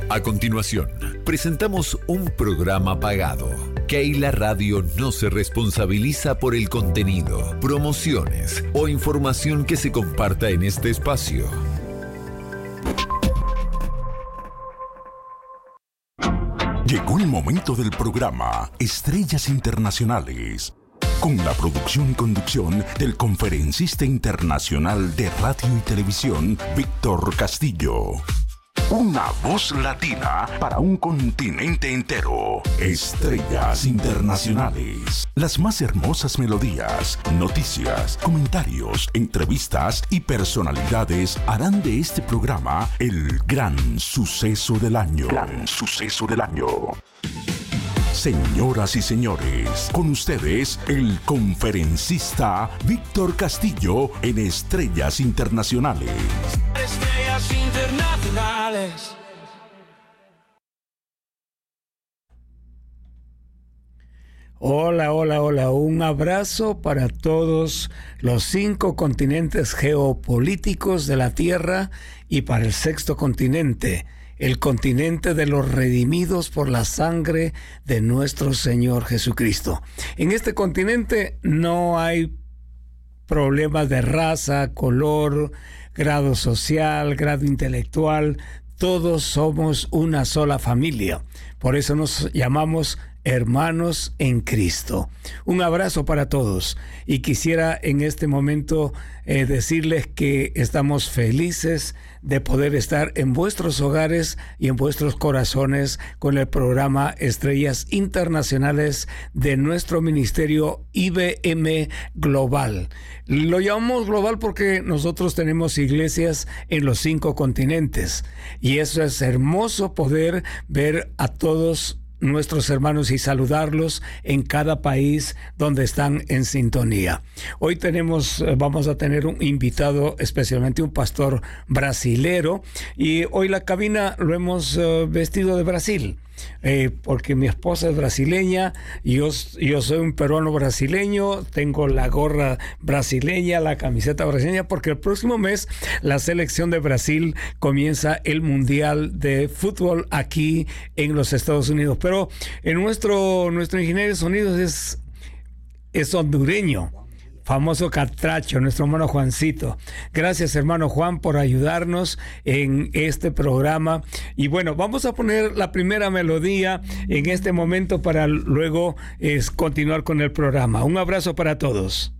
A continuación, presentamos un programa pagado. Keila Radio no se responsabiliza por el contenido, promociones o información que se comparta en este espacio. Llegó el momento del programa Estrellas Internacionales, con la producción y conducción del conferencista internacional de radio y televisión, Víctor Castillo. Una voz latina para un continente entero. Estrellas Internacionales. Las más hermosas melodías, noticias, comentarios, entrevistas y personalidades harán de este programa el gran suceso del año. Gran suceso del año. Señoras y señores, con ustedes el conferencista Víctor Castillo en Estrellas Internacionales. Estrellas Internacionales. Hola, hola, hola. Un abrazo para todos los 5 continentes geopolíticos de la Tierra y para el 6º continente, el continente de los redimidos por la sangre de nuestro Señor Jesucristo. En este continente no hay problemas de raza, color, grado social, grado intelectual. Todos somos una sola familia. Por eso nos llamamos hermanos en Cristo. Un abrazo para todos. Y quisiera en este momento decirles que estamos felices de poder estar en vuestros hogares y en vuestros corazones con el programa Estrellas Internacionales de nuestro ministerio IBM Global. Lo llamamos global porque nosotros tenemos iglesias en los 5 continentes y eso es hermoso, poder ver a todos nuestros hermanos y saludarlos en cada país donde están en sintonía. Hoy vamos a tener un invitado, especialmente un pastor brasilero, y hoy la cabina lo hemos vestido de Brasil. Porque mi esposa es brasileña, yo soy un peruano brasileño, tengo la gorra brasileña, la camiseta brasileña, porque el próximo mes la selección de Brasil comienza el Mundial de Fútbol aquí en los Estados Unidos. Pero nuestro ingeniero de sonidos es hondureño, famoso Catracho, nuestro hermano Juancito. Gracias, hermano Juan, por ayudarnos en este programa. Y bueno, vamos a poner la primera melodía en este momento para luego continuar con el programa. Un abrazo para todos.